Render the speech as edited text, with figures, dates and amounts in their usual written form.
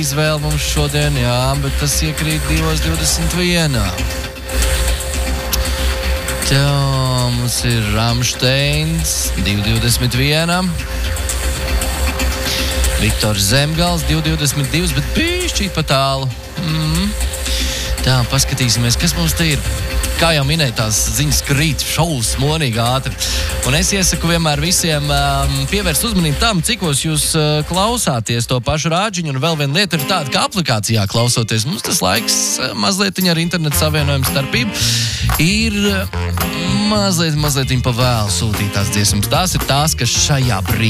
izvēle mums šodien, jā, bet tas iekrīt 2:21. Tā, mums ir Rammsteins 2:21. Viktors Zemgals 2:22, bet bišķīt pa tālu. Tā, paskatīsimies, kas mums te ir. Kā jau minēju, tās ziņas krīt šausmonīgi ātri. Un es iesaku vienmēr visiem pievērst uzmanību tam, cikos jūs klausāties to pašu rāģiņu. Un vēl viena lieta ir tāda, ka aplikācijā klausoties, mums tas laiks mazliet ar internetu savienojumu starpību ir mazliet pa vēlu sūtītās dziesmas. Tās ir tās, kas šajā brīdī